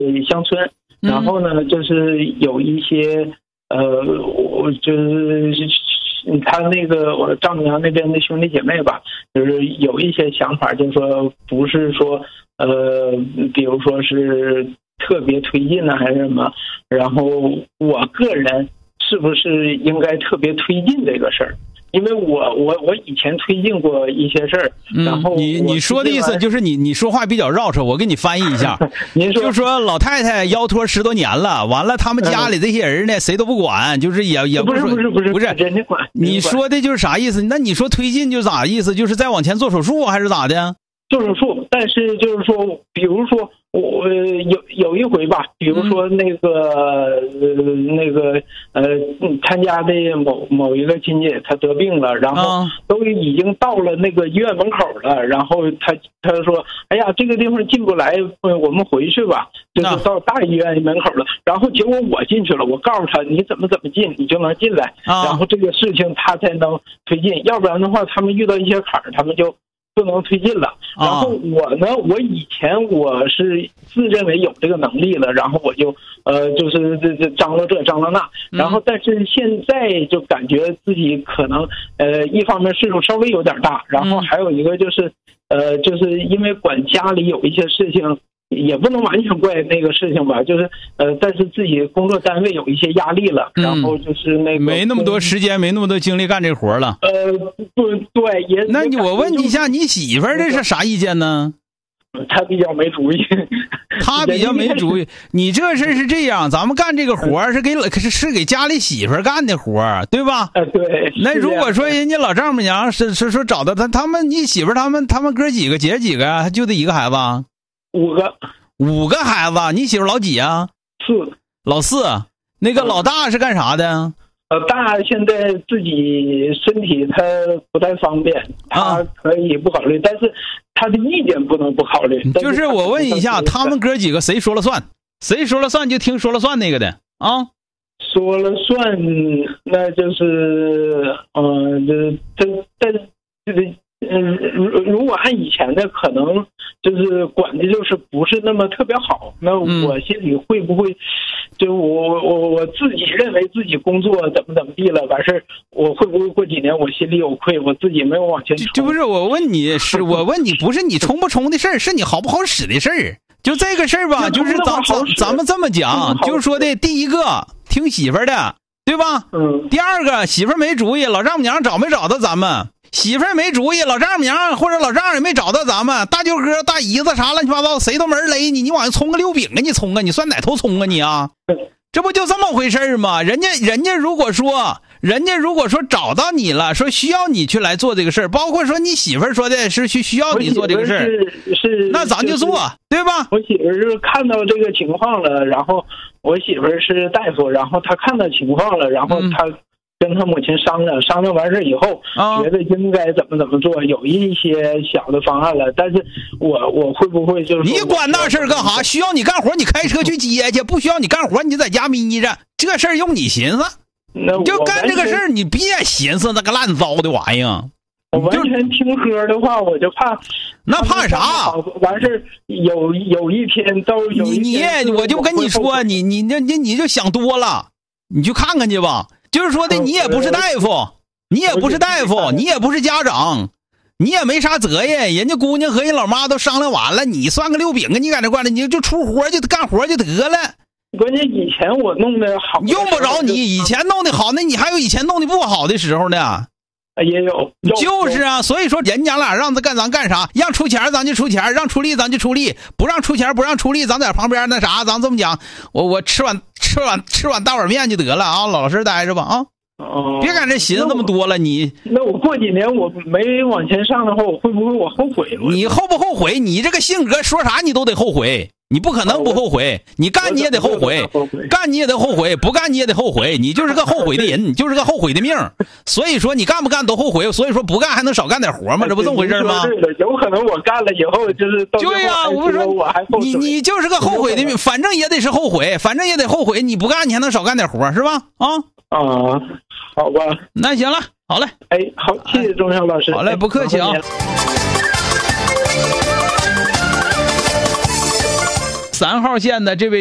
乡村，然后呢，就是有一些我就是他那个我丈母娘那边的兄弟姐妹吧，就是有一些想法，就是说不是说比如说是特别推进呢还是什么，然后我个人是不是应该特别推进这个事儿？因为我以前推进过一些事儿，然后你说的意思就是你说话比较绕扯，我给你翻译一下。 您说， 就说老太太腰托10多年了，完了他们家里这些人呢，谁都不管，就是也不是人家管。 你说的就是啥意思？那你说推进就是咋意思？就是再往前做手术还是咋的？ 做手术，但是就是说，比如说我有一回吧，比如说那个他家的某一个亲戚他得病了，然后都已经到了那个医院门口了，然后他说，哎呀，这个地方进不来，我们回去吧，就是到大医院门口了。然后结果我进去了，我告诉他你怎么进，你就能进来，然后这个事情他才能推进，要不然的话，他们遇到一些坎儿，他们就不能推进了。然后我呢，我以前我是自认为有这个能力了，然后我就就是这张罗这张罗那，然后但是现在就感觉自己可能一方面岁数稍微有点大，然后还有一个就是就是因为管家里有一些事情。也不能完全怪那个事情吧，就是但是自己工作单位有一些压力了，然后就是那个没那么多时间，没那么多精力干这活了。 对，也。 那我问你一下，你媳妇儿这是啥意见呢？ 他比较没主意。 他比较没主意。你这事是这样，咱们干这个活是给家里媳妇儿干的活，对吧？ 对。 那如果说人家老丈母娘是说找到他们，你媳妇儿他们哥几个姐几个呀？就这一个孩子？5个孩子，你媳妇老几啊？4，老4。那个老大是干啥的？ 老大现在自己身体他不太方便，他可以不考虑，但是他的意见不能不考虑。 就是我问一下，他们哥几个谁说了算？谁说了算就听说了算那个的啊？ 说了算，那就是如果按以前的，可能就是管的就是不是那么特别好。那我心里会不会，就我自己认为自己工作怎么地了，完事我会不会过几年我心里有愧，我自己没有往前冲？ 就不是我问你，不是你冲不冲的事儿，是你好不好使的事儿。就这个事儿吧，就是咱们这么讲，就是说的第一个听媳妇儿的，对吧？第二个媳妇儿没主意，老丈母娘找没找到咱们？媳妇儿没主意，老丈母娘或者老丈人也没找到咱们，大舅哥大姨子啥乱七八糟谁都没人勒你，你往上冲个溜饼啊，你冲啊，你算哪头冲啊你啊？这不就这么回事吗？人家如果说找到你了，说需要你去来做这个事儿，包括说你媳妇儿说的是需要你做这个事儿， 是那咱就做，对吧？ 我媳妇儿是看到这个情况了，然后我媳妇儿是大夫，然后她看到情况了，然后她跟他母亲商量完事以后，觉得应该怎么做，有一些小的方案了。但是我会不会就是你管那事儿干啥？需要你干活，你开车去接去；不需要你干活，你就在家眯着。这事儿用你寻思，你就干这个事儿，你别寻思那个烂糟的玩意儿。 我完全听喝的话，我就怕。 那怕啥？ 完事有一天都有一天我就跟你说，你就想多了，你去看看去吧。就是说的，你也不是大夫，你也不是家长，你也没啥责任。人家姑娘和人老妈都商量完了，你算个溜饼啊！你在那惯着，你就出活就干活就得了。 关键以前我弄的好， 用不着你以前弄的好，那你还有以前弄的不好的时候呢。 也有， 就是啊，所以说人家俩让咱干啥，让出钱咱就出钱，让出力咱就出力，不让出钱不让出力，咱在旁边那啥，咱这么讲，我吃碗大碗面就得了啊，老实待着吧啊。别在这寻思那么多了， 那我过几年我没往前上的话，我会不会我后悔了？ 你后不后悔？你这个性格说啥你都得后悔，你不可能不后悔。你干你也得后悔，干你也得后悔，不干你也得后悔。你就是个后悔的人，你就是个后悔的命。所以说你干不干都后悔，所以说不干还能少干点活吗？这不这么回事吗？ 对的，有可能我干了以后就是对呀，我说我还后悔。 你就是个后悔的命，反正也得是后悔，反正也得后悔。你不干你还能少干点活是吧？ 好吧， 那行了，好嘞， 好，谢谢钟晓老师。 好嘞，不客气啊。 3号线的这位